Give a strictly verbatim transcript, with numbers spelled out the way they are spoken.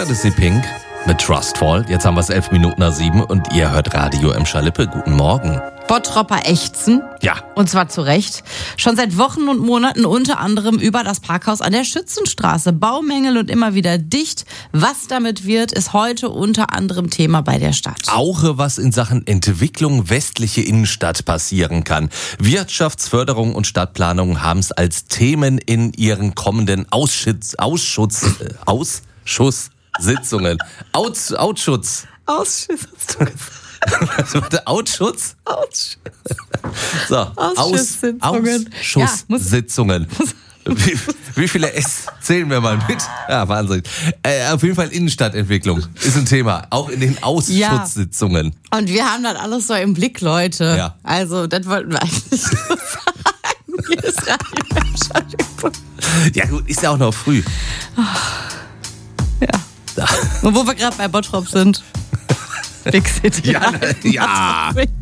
Das ist die Pink mit Trustfall. Jetzt haben wir es elf Minuten nach sieben und ihr hört Radio M. Schalippe. Guten Morgen. Bottropper ächzen. Ja. Und zwar zu Recht. Schon seit Wochen und Monaten unter anderem über das Parkhaus an der Schützenstraße. Baumängel und immer wieder dicht. Was damit wird, ist heute unter anderem Thema bei der Stadt. Auch was in Sachen Entwicklung westliche Innenstadt passieren kann. Wirtschaftsförderung und Stadtplanung haben es als Themen in ihren kommenden Ausschuss, Ausschuss, äh, Ausschusssitzungen. Aus, Ausschutz. Ausschuss, hast du gesagt. Warte, Outschutz? Ausschuss. So, Ausschusssitzungen. Ausschusssitzungen. Ja, wie, wie viele S zählen wir mal mit? Ja, Wahnsinn. Äh, auf jeden Fall Innenstadtentwicklung ist ein Thema, auch in den Ausschusssitzungen. Ja. Und wir haben das alles so im Blick, Leute. Ja. Also, das wollten wir eigentlich nur sagen. Jedes Radio. Ja gut, ist ja auch noch früh. Ja. Da. Und wo wir gerade bei Bottrop sind. Big City. Ja, ja.